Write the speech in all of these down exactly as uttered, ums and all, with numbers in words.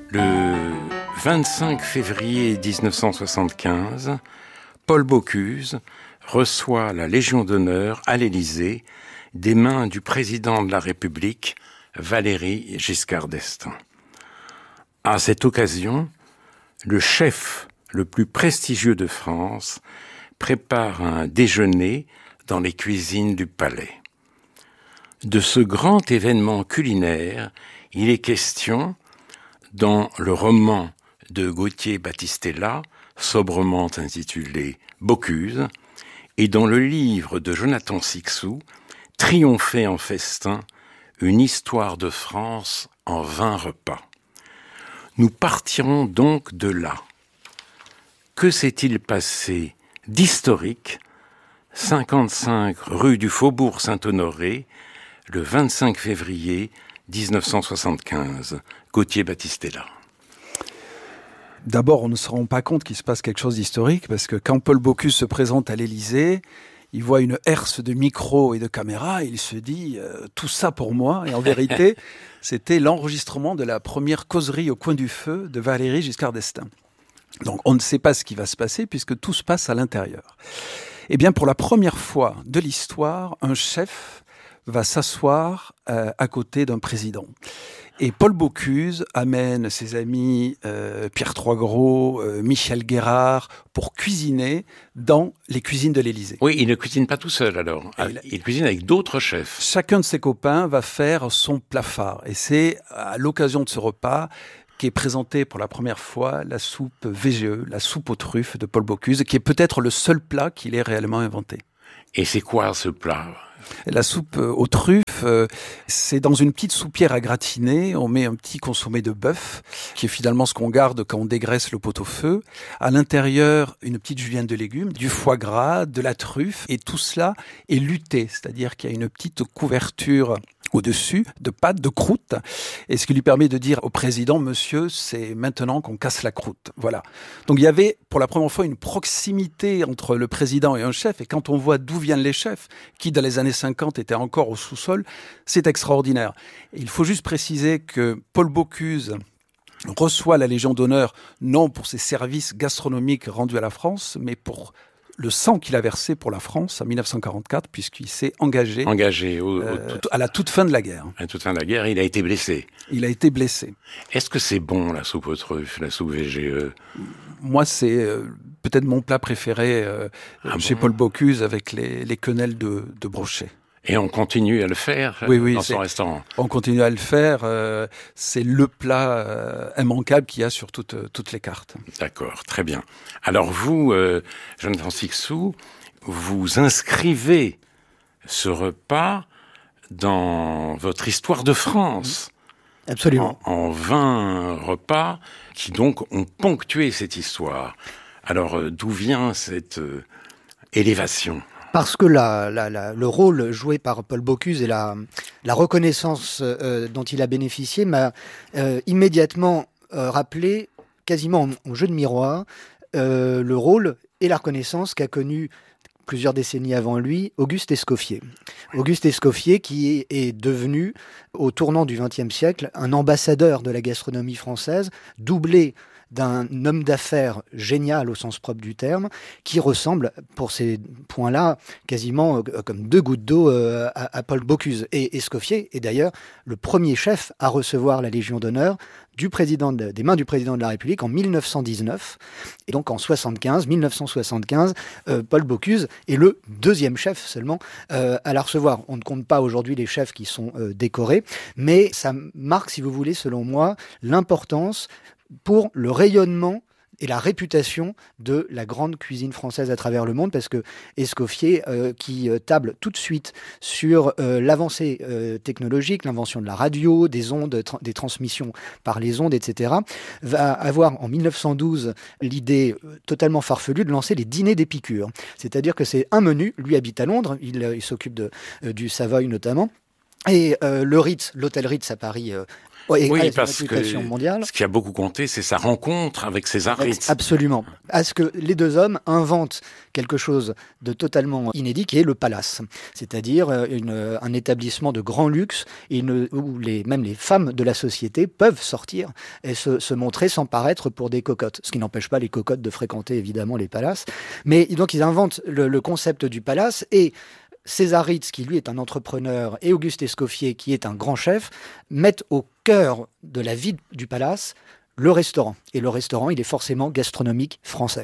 Le vingt-cinq février dix-neuf cent soixante-quinze, Paul Bocuse reçoit la Légion d'honneur à l'Élysée des mains du président de la République, Valéry Giscard d'Estaing. À cette occasion, le chef le plus prestigieux de France prépare un déjeuner dans les cuisines du palais. De ce grand événement culinaire, il est question dans le roman de Gauthier Battistella, sobrement intitulé Bocuse, et dans le livre de Jonathan Sixou, Triompher en festin, une histoire de France en vingt repas. Nous partirons donc de là. Que s'est-il passé d'historique, cinquante-cinq rue du Faubourg Saint-Honoré, le vingt-cinq février dix-neuf cent soixante-quinze, Gauthier Battistella? D'abord, on ne se rend pas compte qu'il se passe quelque chose d'historique, parce que quand Paul Bocuse se présente à l'Élysée, il voit une herse de micros et de caméras, et il se dit euh, « tout ça pour moi ». Et en vérité, c'était l'enregistrement de la première causerie au coin du feu de Valéry Giscard d'Estaing. Donc on ne sait pas ce qui va se passer, puisque tout se passe à l'intérieur. Eh bien, pour la première fois de l'histoire, un chef va s'asseoir euh, à côté d'un président. Et Paul Bocuse amène ses amis euh, Pierre Troisgros, euh, Michel Guérard pour cuisiner dans les cuisines de l'Élysée. Oui, il ne cuisine pas tout seul alors. Il, il cuisine avec d'autres chefs. Chacun de ses copains va faire son plat phare. Et c'est à l'occasion de ce repas qu'est présentée pour la première fois la soupe V G E, la soupe aux truffes de Paul Bocuse, qui est peut-être le seul plat qu'il ait réellement inventé. Et c'est quoi ce plat ? La soupe aux truffes, euh, c'est dans une petite soupière à gratiner. On met un petit consommé de bœuf, qui est finalement ce qu'on garde quand on dégraisse le pot-au-feu. À l'intérieur, une petite julienne de légumes, du foie gras, de la truffe. Et tout cela est luté, c'est-à-dire qu'il y a une petite couverture au-dessus de pâte, de croûte, et ce qui lui permet de dire au président, monsieur, c'est maintenant qu'on casse la croûte. Voilà. Donc il y avait pour la première fois une proximité entre le président et un chef, et quand on voit d'où viennent les chefs, qui dans les années cinquante étaient encore au sous-sol, c'est extraordinaire. Et il faut juste préciser que Paul Bocuse reçoit la Légion d'honneur, non pour ses services gastronomiques rendus à la France, mais pour le sang qu'il a versé pour la France en dix-neuf cent quarante-quatre, puisqu'il s'est engagé, engagé au, euh, au tout... à la toute fin de la guerre. À la toute fin de la guerre, il a été blessé. Il a été blessé. Est-ce que c'est bon, la soupe aux truffes, la soupe V G E ? Moi, c'est euh, peut-être mon plat préféré euh, ah chez bon Paul Bocuse, avec les, les quenelles de, de brochet. Et on continue à le faire oui, oui, dans son restaurant. On continue à le faire. Euh, c'est le plat euh, immanquable qu'il y a sur toutes, toutes les cartes. D'accord, très bien. Alors vous, euh, Jonathan Sixou, vous inscrivez ce repas dans votre histoire de France. Absolument. En, en vingt repas qui donc ont ponctué cette histoire. Alors euh, d'où vient cette euh, élévation ? Parce que la, la, la, le rôle joué par Paul Bocuse et la, la reconnaissance euh, dont il a bénéficié m'a euh, immédiatement euh, rappelé, quasiment en, en jeu de miroir, euh, le rôle et la reconnaissance qu'a connu plusieurs décennies avant lui, Auguste Escoffier. Auguste Escoffier qui est, est devenu, au tournant du vingtième siècle, un ambassadeur de la gastronomie française, doublé d'un homme d'affaires génial au sens propre du terme, qui ressemble, pour ces points-là, quasiment euh, comme deux gouttes d'eau euh, à, à Paul Bocuse. Et Escoffier est d'ailleurs le premier chef à recevoir la Légion d'honneur du président de, des mains du président de la République en mille neuf cent dix-neuf. Et donc en soixante-quinze, mille neuf cent soixante-quinze, euh, Paul Bocuse est le deuxième chef seulement euh, à la recevoir. On ne compte pas aujourd'hui les chefs qui sont euh, décorés, mais ça marque, si vous voulez, selon moi, l'importance pour le rayonnement et la réputation de la grande cuisine française à travers le monde, parce que Escoffier, euh, qui euh, table tout de suite sur euh, l'avancée euh, technologique, l'invention de la radio, des ondes, tra- des transmissions par les ondes, et cetera, va avoir en mille neuf cent douze l'idée euh, totalement farfelue de lancer les dîners d'Épicure. C'est-à-dire que c'est un menu, lui habite à Londres, il, euh, il s'occupe de, euh, du Savoy notamment, et euh, le Ritz, l'hôtel Ritz à Paris, euh, Ouais, et Oui, à parce une réputation que mondiale. ce qui a beaucoup compté, c'est sa rencontre avec Césaritz. Absolument. À ce que les deux hommes inventent quelque chose de totalement inédit, qui est le palace. C'est-à-dire une, un établissement de grand luxe une, où les, même les femmes de la société peuvent sortir et se, se montrer sans paraître pour des cocottes. Ce qui n'empêche pas les cocottes de fréquenter évidemment les palaces. Mais donc ils inventent le, le concept du palace et Césaritz, qui lui est un entrepreneur, et Auguste Escoffier, qui est un grand chef, mettent au cœur de la vie du palace le restaurant. Et le restaurant, il est forcément gastronomique français.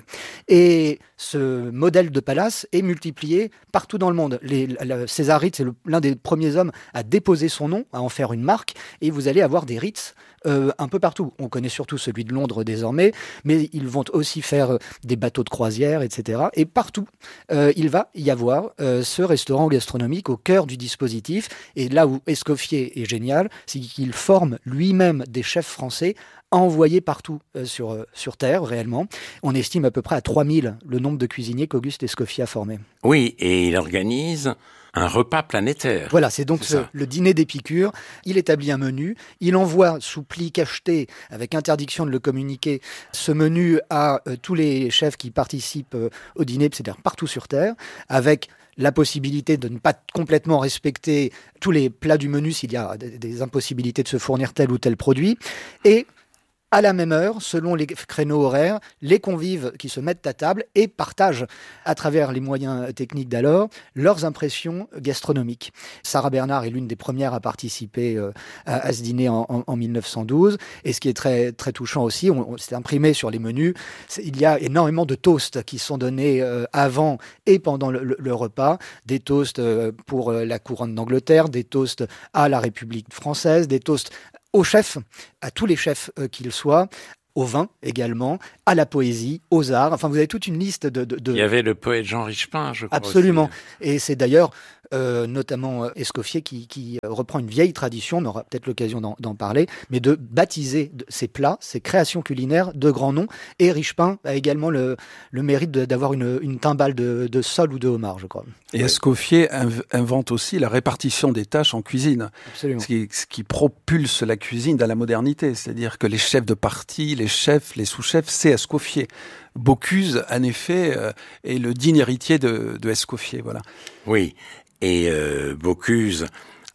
Et ce modèle de palace est multiplié partout dans le monde. Les, la, Césaritz est le, l'un des premiers hommes à déposer son nom, à en faire une marque, et vous allez avoir des Ritz euh, un peu partout. On connaît surtout celui de Londres désormais, mais ils vont aussi faire des bateaux de croisière, et cetera. Et partout, euh, il va y avoir euh, ce restaurant gastronomique au cœur du dispositif. Et là où Escoffier est génial, c'est qu'il forme lui-même des chefs français envoyés partout euh, sur, euh, sur Terre, réellement. On estime à peu près à trois mille le nombre de cuisiniers qu'Auguste Escoffier a formés. Oui, et il organise un repas planétaire. Voilà, c'est donc c'est ce, le dîner d'Épicure. Il établit un menu, il envoie sous pli cacheté, avec interdiction de le communiquer, ce menu à euh, tous les chefs qui participent euh, au dîner, c'est-à-dire partout sur Terre, avec la possibilité de ne pas complètement respecter tous les plats du menu s'il y a des, des impossibilités de se fournir tel ou tel produit. Et à la même heure, selon les créneaux horaires, les convives qui se mettent à table et partagent, à travers les moyens techniques d'alors, leurs impressions gastronomiques. Sarah Bernard est l'une des premières à participer euh, à, à ce dîner en, en, en mille neuf cent douze. Et ce qui est très, très touchant aussi, on, on s'est imprimé sur les menus, il y a énormément de toasts qui sont donnés euh, avant et pendant le, le, le repas. Des toasts euh, pour euh, la couronne d'Angleterre, des toasts à la République française, des toasts aux chefs, à tous les chefs euh, qu'ils soient, au vin également, à la poésie, aux arts. Enfin, vous avez toute une liste de... de, de... Il y avait le poète Jean Richepin, je crois. Absolument. Aussi. Et c'est d'ailleurs euh, notamment Escoffier qui, qui reprend une vieille tradition, on aura peut-être l'occasion d'en, d'en parler, mais de baptiser ses plats, ses créations culinaires de grands noms. Et Richepin a également le, le mérite de, d'avoir une, une timbale de, de sole ou de homard, je crois. Et Escoffier inv- invente aussi la répartition des tâches en cuisine. Absolument. Ce qui, ce qui propulse la cuisine dans la modernité. C'est-à-dire que les chefs de partie, les chefs, les sous-chefs, c'est Escoffier. Bocuse, en effet, euh, est le digne héritier de, de Escoffier. Voilà. Oui. Et euh, Bocuse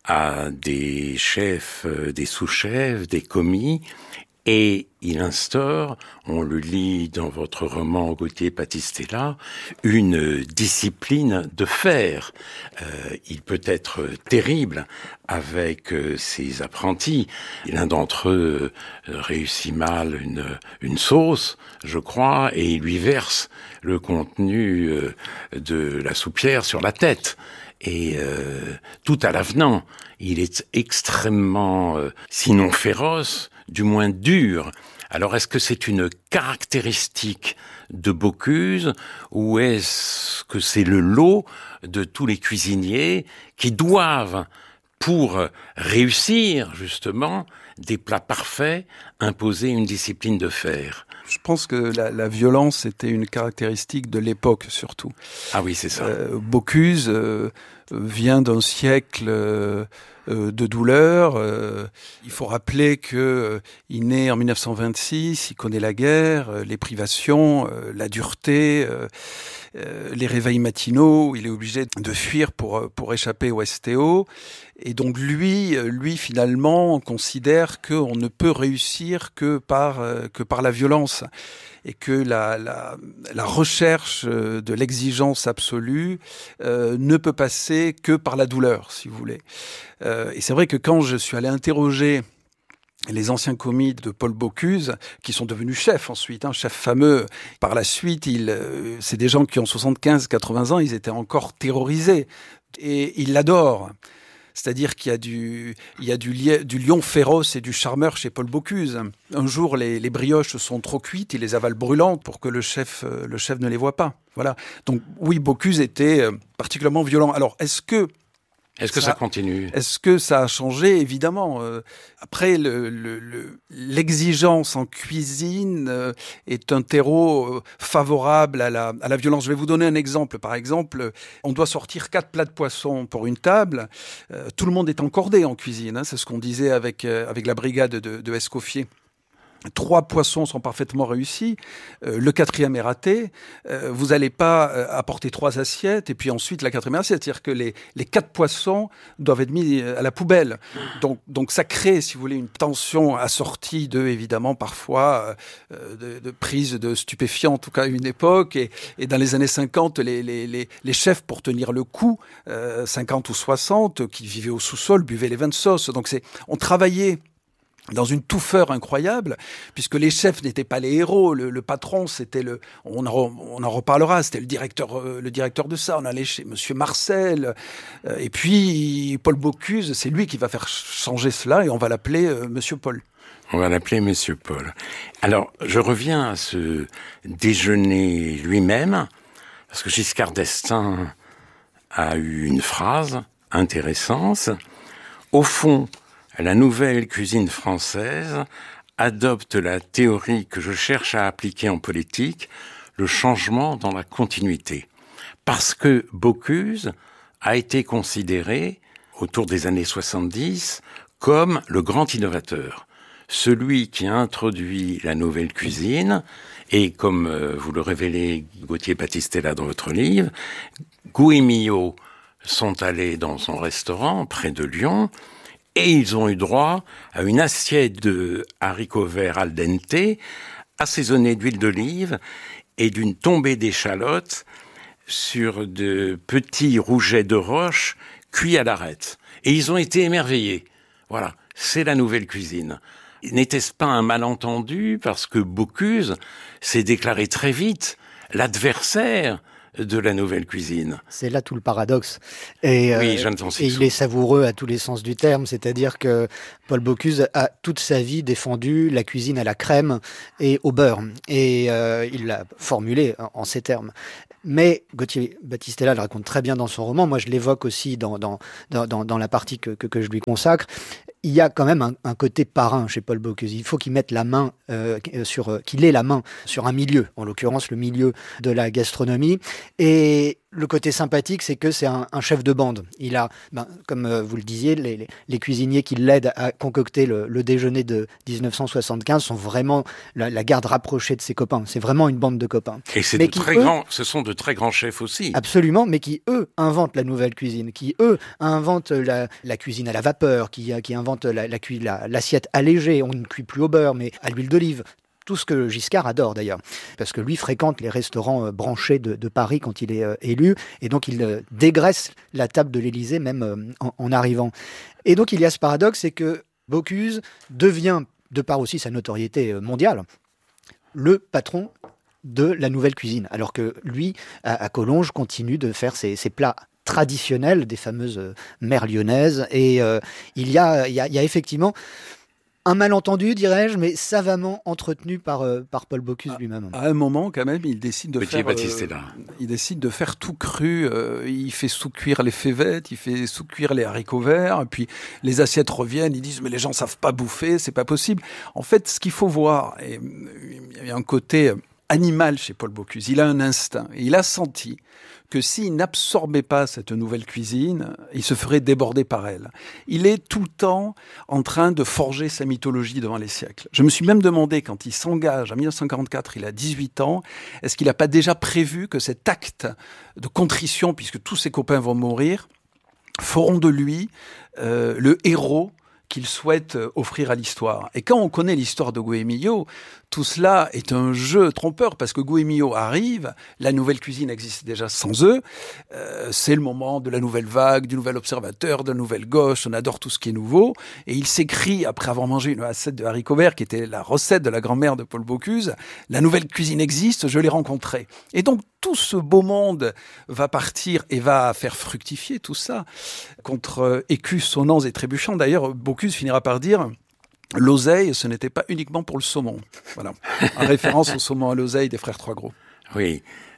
a des chefs, euh, des sous-chefs, des commis, et il instaure, on le lit dans votre roman Gauthier Battistella, une discipline de fer. Euh, il peut être terrible avec euh, ses apprentis. L'un d'entre eux euh, réussit mal une, une sauce, je crois, et il lui verse le contenu euh, de la soupière sur la tête. Et euh, tout à l'avenant, il est extrêmement, euh, sinon féroce, du moins dur. Alors est-ce que c'est une caractéristique de Bocuse ou est-ce que c'est le lot de tous les cuisiniers qui doivent, pour réussir justement des plats parfaits, imposer une discipline de fer? Je pense que la, la violence était une caractéristique de l'époque surtout. Ah oui, c'est ça. Euh, Bocuse euh, vient d'un siècle euh, de douleur. Euh, il faut rappeler que euh, il naît en mille neuf cent vingt-six, il connaît la guerre, euh, les privations, euh, la dureté, euh, euh, les réveils matinaux. Il est obligé de fuir pour pour échapper au S T O. Et donc lui, lui finalement, on considère qu'on ne peut réussir que par euh, que par la violence. Et que la, la, la recherche de l'exigence absolue euh, ne peut passer que par la douleur, si vous voulez. Euh, et c'est vrai que quand je suis allé interroger les anciens commis de Paul Bocuse, qui sont devenus chefs ensuite, hein, chefs fameux, par la suite, ils, euh, c'est des gens qui ont soixante-quinze, quatre-vingts ans, ils étaient encore terrorisés. Et ils l'adorent. C'est-à-dire qu'il y a du, il y a du, li- du lion féroce et du charmeur chez Paul Bocuse. Un jour, les, les brioches sont trop cuites, il les avale brûlantes pour que le chef, euh, le chef ne les voit pas. Voilà. Donc oui, Bocuse était euh, particulièrement violent. Alors, est-ce que Est-ce que ça, ça continue? Est-ce que ça a changé? Évidemment. Euh, après, le, le, le, l'exigence en cuisine euh, est un terreau euh, favorable à la, à la violence. Je vais vous donner un exemple. Par exemple, on doit sortir quatre plats de poisson pour une table. Euh, tout le monde est encordé en cuisine. Hein, c'est ce qu'on disait avec, euh, avec la brigade de, de Escoffier. Trois poissons sont parfaitement réussis, euh, le quatrième est raté, euh, vous n'allez pas euh, apporter trois assiettes et puis ensuite la quatrième assiette, c'est-à-dire que les, les quatre poissons doivent être mis à la poubelle. Donc, donc ça crée, si vous voulez, une tension assortie de, évidemment, parfois, euh, de, de prise de stupéfiants, en tout cas à une époque, et, et dans les années cinquante, les, les, les, les chefs, pour tenir le coup, euh, cinquante ou soixante, qui vivaient au sous-sol, buvaient les vins de sauce. Donc c'est, on travaillait dans une touffeur incroyable, puisque les chefs n'étaient pas les héros. Le, le patron, c'était le, on en, on en reparlera, c'était le directeur, euh, le directeur de ça. On allait chez Monsieur Marcel, euh, et puis Paul Bocuse, c'est lui qui va faire changer cela, et on va l'appeler euh, Monsieur Paul. On va l'appeler Monsieur Paul. Alors, je reviens à ce déjeuner lui-même, parce que Giscard d'Estaing a eu une phrase intéressante. Au fond, la nouvelle cuisine française adopte la théorie que je cherche à appliquer en politique, le changement dans la continuité. Parce que Bocuse a été considéré, autour des années soixante-dix, comme le grand innovateur. Celui qui a introduit la nouvelle cuisine, et comme euh, vous le révélez, Gauthier Battistella, dans votre livre, Gou et Milhaud sont allés dans son restaurant près de Lyon, et ils ont eu droit à une assiette de haricots verts al dente, assaisonnée d'huile d'olive et d'une tombée d'échalotes sur de petits rougets de roche cuits à l'arête. Et ils ont été émerveillés. Voilà, c'est la nouvelle cuisine. N'était-ce pas un malentendu parce que Bocuse s'est déclaré très vite l'adversaire de la nouvelle cuisine? C'est là tout le paradoxe. Et, oui, euh, Jonathan et Sixou. il est savoureux à tous les sens du terme, c'est-à-dire que Paul Bocuse a toute sa vie défendu la cuisine à la crème et au beurre. Et euh, il l'a formulé en, en ces termes. Mais Gauthier Battistella le raconte très bien dans son roman. Moi, je l'évoque aussi dans, dans, dans, dans, dans la partie que, que, que je lui consacre. Il y a quand même un, un côté parrain chez Paul Bocuse. Il faut qu'il mette la main euh, sur, euh, qu'il ait la main sur un milieu, en l'occurrence le milieu de la gastronomie. Et le côté sympathique, c'est que c'est un, un chef de bande. Il a, ben, comme euh, vous le disiez, les, les, les cuisiniers qui l'aident à concocter le, le déjeuner de dix-neuf cent soixante-quinze sont vraiment la, la garde rapprochée de ses copains. C'est vraiment une bande de copains. Et c'est mais de qui, très eux, grands, ce sont de très grands chefs aussi. Absolument, mais qui, eux, inventent la nouvelle cuisine, qui, eux, inventent la, la cuisine à la vapeur, qui, qui inventent la, la, la, l'assiette allégée. On ne cuit plus au beurre, mais à l'huile d'olive. Tout ce que Giscard adore d'ailleurs, parce que lui fréquente les restaurants euh, branchés de, de Paris quand il est euh, élu, et donc il euh, dégraisse la table de l'Élysée même euh, en, en arrivant. Et donc il y a ce paradoxe, c'est que Bocuse devient, de par aussi sa notoriété euh, mondiale, le patron de la nouvelle cuisine, alors que lui, à, à Collonges, continue de faire ses, ses plats traditionnels, des fameuses euh, mères lyonnaises, et euh, il, y a, il, y a, il y a effectivement un malentendu, dirais-je, mais savamment entretenu par, euh, par Paul Bocuse lui-même. À un moment, quand même, il décide de faire... Euh, il décide de faire tout cru. Euh, il fait sous-cuire les févettes, il fait sous-cuire les haricots verts, et puis les assiettes reviennent, ils disent « mais les gens savent pas bouffer, c'est pas possible ». En fait, ce qu'il faut voir, et il y a un côté animal chez Paul Bocuse, il a un instinct, et il a senti que s'il n'absorbait pas cette nouvelle cuisine, il se ferait déborder par elle. Il est tout le temps en train de forger sa mythologie devant les siècles. Je me suis même demandé, quand il s'engage, en dix-neuf cent quarante-quatre, il a dix-huit ans, est-ce qu'il n'a pas déjà prévu que cet acte de contrition, puisque tous ses copains vont mourir, feront de lui euh, le héros qu'il souhaite offrir à l'histoire. Et quand on connaît l'histoire de Gou et Milhaud, tout cela est un jeu trompeur, parce que Gou et Milhaud arrivent, la nouvelle cuisine existe déjà sans eux, euh, c'est le moment de la nouvelle vague, du nouvel observateur, de la nouvelle gauche, on adore tout ce qui est nouveau, et il s'écrit, après avoir mangé une assiette de haricots verts, qui était la recette de la grand-mère de Paul Bocuse, la nouvelle cuisine existe, je l'ai rencontrée. Et donc, tout ce beau monde va partir et va faire fructifier tout ça contre écus sonnants et trébuchants. D'ailleurs, Bocuse finira par dire « l'oseille, ce n'était pas uniquement pour le saumon ». Voilà, en référence au saumon à l'oseille des frères Trois Gros. Oui,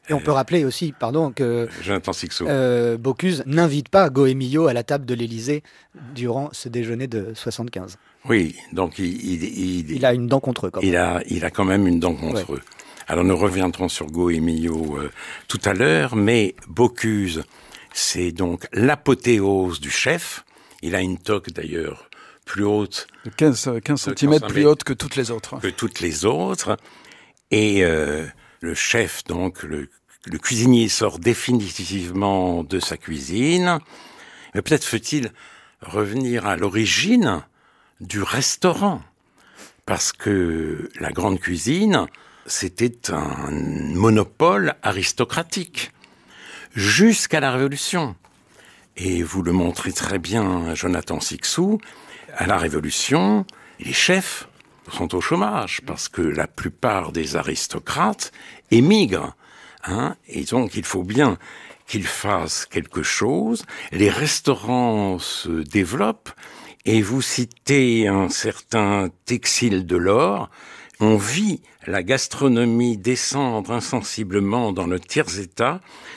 Et on peut rappeler aussi, pardon, que Jonathan Sixou. Euh, Bocuse n'invite pas Goemio à la table de l'Élysée durant ce déjeuner de soixante-quinze. Oui, donc il, il, il, il a une dent contre eux. Quand même. Il a, il a quand même une dent contre ouais. eux. Alors nous reviendrons sur Goemio euh, tout à l'heure, mais Bocuse, c'est donc l'apothéose du chef. Il a une toque d'ailleurs plus haute. De quinze centimètres plus haute que toutes les autres. Que toutes les autres. Et euh, le chef, donc, le, le cuisinier sort définitivement de sa cuisine. Mais peut-être faut-il revenir à l'origine du restaurant. Parce que la grande cuisine, c'était un monopole aristocratique. Jusqu'à la Révolution. Et vous le montrez très bien, Jonathan Sixou, à la Révolution, les chefs sont au chômage parce que la plupart des aristocrates émigrent. Hein, et donc, il faut bien qu'ils fassent quelque chose. Les restaurants se développent et vous citez un certain Texile Delord. On vit la gastronomie descendre insensiblement dans le tiers-état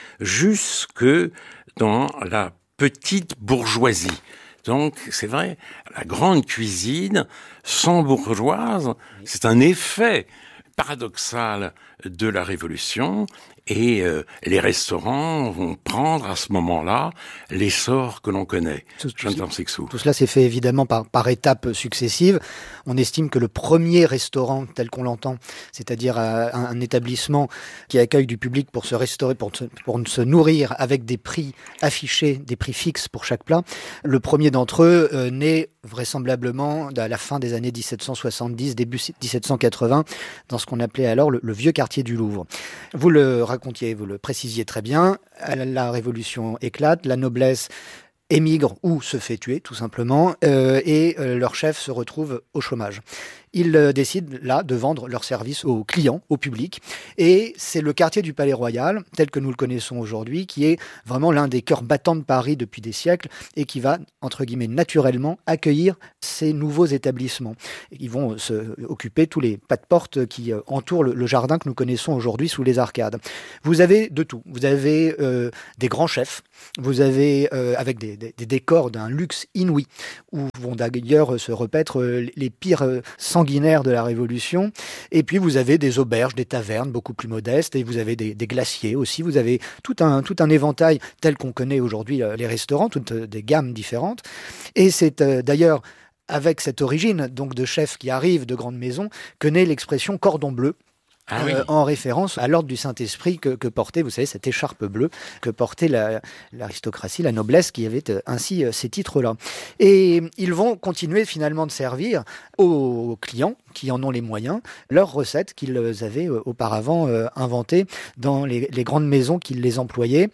jusque dans la petite bourgeoisie. Donc, c'est vrai, la grande cuisine, sans bourgeoise, c'est un effet paradoxal de la Révolution et euh, les restaurants vont prendre à ce moment-là l'essor que l'on connaît. Tout, tout, tout cela s'est fait évidemment par, par étapes successives. On estime que le premier restaurant tel qu'on l'entend, c'est-à-dire un, un établissement qui accueille du public pour se restaurer, pour, pour se nourrir avec des prix affichés, des prix fixes pour chaque plat, le premier d'entre eux euh, naît vraisemblablement à la fin des années dix-sept cent soixante-dix, début dix-sept cent quatre-vingts, dans ce qu'on appelait alors le, le vieux quartier du Louvre. Vous le racontiez, vous le précisiez très bien, la Révolution éclate, la noblesse émigre ou se fait tuer tout simplement, euh, et euh, leur chef se retrouve au chômage. Ils euh, décident là de vendre leurs services aux clients, au public, et c'est le quartier du Palais Royal, tel que nous le connaissons aujourd'hui, qui est vraiment l'un des cœurs battants de Paris depuis des siècles, et qui va, entre guillemets, naturellement accueillir ces nouveaux établissements. Ils vont se occuper tous les pas de porte qui euh, entourent le, le jardin que nous connaissons aujourd'hui sous les arcades. Vous avez de tout. Vous avez euh, des grands chefs, vous avez euh, avec des, des, des décors d'un luxe inouï, où vont d'ailleurs se repaître euh, les pires euh, sanguinaires de la Révolution. Et puis vous avez des auberges, des tavernes beaucoup plus modestes, et vous avez des, des glaciers aussi. Vous avez tout un, tout un éventail tel qu'on connaît aujourd'hui euh, les restaurants, toutes euh, des gammes différentes. Et c'est euh, d'ailleurs avec cette origine donc de chefs qui arrivent de grandes maisons que naît l'expression cordon bleu. Ah oui. euh, en référence à l'ordre du Saint-Esprit que, que portait, vous savez, cette écharpe bleue que portait la, l'aristocratie, la noblesse, qui avait ainsi euh, ces titres-là. Et ils vont continuer finalement de servir aux clients qui en ont les moyens, leurs recettes qu'ils avaient euh, auparavant euh, inventées dans les, les grandes maisons qui les employaient.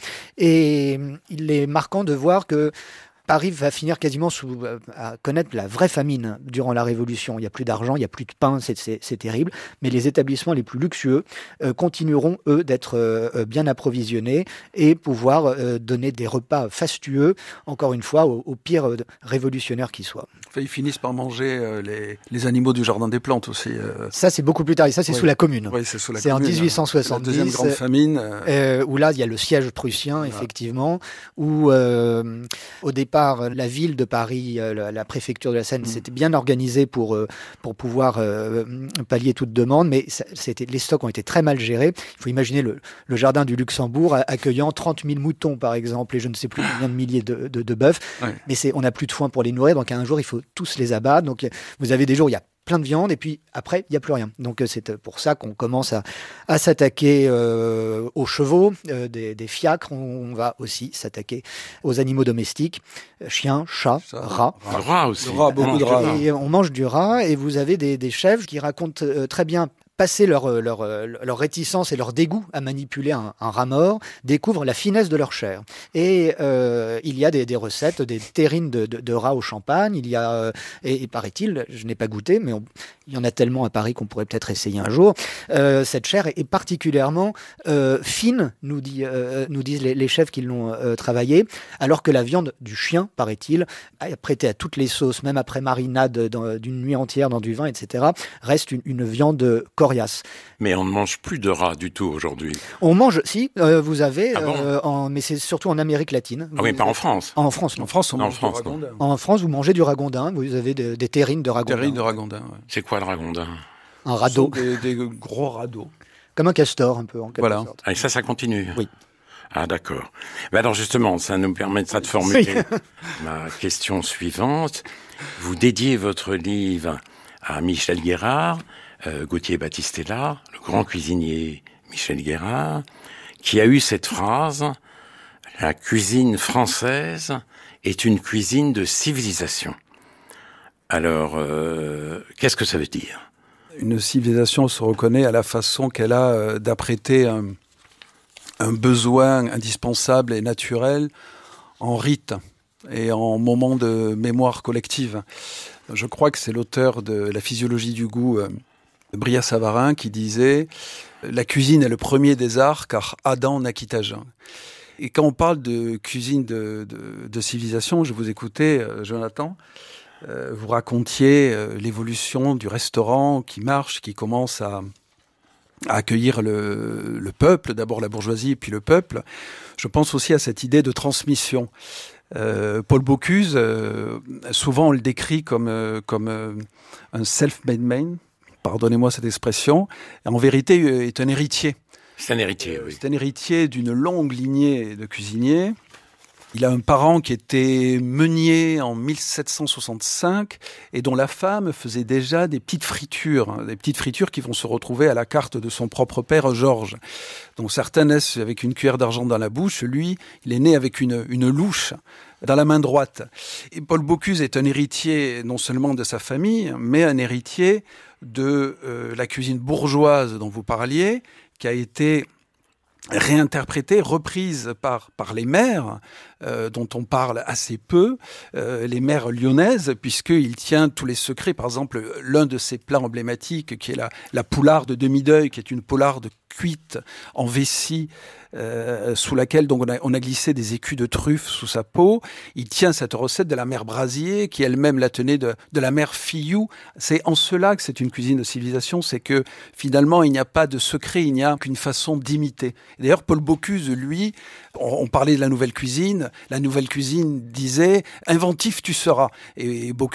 Et il est marquant de voir que Paris va finir quasiment sous, euh, à connaître la vraie famine durant la Révolution. Il n'y a plus d'argent, il n'y a plus de pain, c'est, c'est, c'est terrible. Mais les établissements les plus luxueux euh, continueront, eux, d'être euh, bien approvisionnés et pouvoir euh, donner des repas fastueux, encore une fois, aux, aux pires euh, révolutionnaires qui soient. Enfin, ils finissent par manger euh, les, les animaux du jardin des plantes aussi. Euh... Ça, c'est beaucoup plus tard. Et ça, c'est oui. sous la Commune. Oui, c'est sous la c'est Commune. C'est en dix-huit cent soixante-dix. La deuxième grande famine. Euh... Euh, où là, il y a le siège prussien, effectivement, ah. où euh, au départ, la ville de Paris, la, la préfecture de la Seine, mmh. s'était bien organisée pour, pour pouvoir euh, pallier toute demande, mais ça, c'était, les stocks ont été très mal gérés. Il faut imaginer le, le jardin du Luxembourg accueillant trente mille moutons, par exemple, et je ne sais plus combien de milliers de, de, de bœufs. Ouais. Mais c'est, on n'a plus de foin pour les nourrir, donc un jour, il faut tous les abattre. Donc vous avez des jours où il y a plein de viande, et puis après, il n'y a plus rien. Donc c'est pour ça qu'on commence à, à s'attaquer euh, aux chevaux, euh, des, des fiacres. On, on va aussi s'attaquer aux animaux domestiques, chiens, chats, ça, rats. Le rat aussi. Le rat, beaucoup de rats. Et on mange du rat, et vous avez des, des chefs qui racontent euh, très bien passer leur, leur, leur réticence et leur dégoût à manipuler un, un rat mort, découvrent la finesse de leur chair. Et euh, il y a des, des recettes, des terrines de, de, de rats au champagne. Il y a, euh, et, et paraît-il, je n'ai pas goûté, mais on, il y en a tellement à Paris qu'on pourrait peut-être essayer un jour. Euh, cette chair est, est particulièrement euh, fine, nous, dit, euh, nous disent les, les chefs qui l'ont euh, travaillée, alors que la viande du chien, paraît-il, prêtée à toutes les sauces, même après marinade dans, d'une nuit entière dans du vin, et cetera, reste une, une viande coriace. Mais on ne mange plus de rat du tout aujourd'hui. On mange, si, euh, vous avez, Ah bon euh, en, mais c'est surtout en Amérique latine. Ah oui, pas en France. En France, non. En France, on En mange France, du ragondin. En France, vous mangez du ragondin, vous avez des, des terrines de ragondin. Terrine de ragondin, ouais. C'est quoi le ragondin? Un Ce radeau, sont Des, des gros radeaux. comme un castor un peu, en quelque Voilà. sorte. Ah, et ça, ça continue? Oui. Ah, d'accord. Ben alors justement, ça nous permettra de formuler ma question suivante. Vous dédiez votre livre à Michel Guérard, euh, Gauthier Battistella, le grand cuisinier Michel Guérard, qui a eu cette phrase: la cuisine française est une cuisine de civilisation. Alors, euh, qu'est-ce que ça veut dire? Une civilisation se reconnaît à la façon qu'elle a euh, d'apprêter un, un besoin indispensable et naturel en rite et en moment de mémoire collective. Je crois que c'est l'auteur de La physiologie du goût, euh, Brillat-Savarin, qui disait « La cuisine est le premier des arts, car Adam naquit à jeun ». Et quand on parle de cuisine de, de, de civilisation, je vous écoutais, euh, Jonathan, euh, vous racontiez euh, l'évolution du restaurant qui marche, qui commence à, à accueillir le, le peuple, d'abord la bourgeoisie, puis le peuple. Je pense aussi à cette idée de transmission. Euh, Paul Bocuse, euh, souvent on le décrit comme, euh, comme euh, un self-made man, pardonnez-moi cette expression, en vérité euh, est un héritier. C'est un héritier, oui. C'est un héritier d'une longue lignée de cuisiniers. Il a un parent qui était meunier en mille sept cent soixante-cinq et dont la femme faisait déjà des petites fritures, hein, des petites fritures qui vont se retrouver à la carte de son propre père, Georges. Donc certains naissent avec une cuillère d'argent dans la bouche, lui, il est né avec une, une louche dans la main droite. Et Paul Bocuse est un héritier non seulement de sa famille, mais un héritier de euh, la cuisine bourgeoise dont vous parliez, qui a été réinterprétée, reprise par, par les mères, euh, dont on parle assez peu, euh, les mères lyonnaises, puisqu'il tient tous les secrets. Par exemple, l'un de ses plats emblématiques, qui est la, la poularde de demi-deuil, qui est une poularde cuite en vessie, euh, sous laquelle donc on a, on a glissé des écus de truffe sous sa peau. Il tient cette recette de la mère Brasier, qui elle-même la tenait de, de la mère Fillou. C'est en cela que c'est une cuisine de civilisation, c'est que finalement il n'y a pas de secret, il n'y a qu'une façon d'imiter. Et d'ailleurs, Paul Bocuse, lui, on, on parlait de la nouvelle cuisine, la nouvelle cuisine disait « inventif tu seras ». Et Bocuse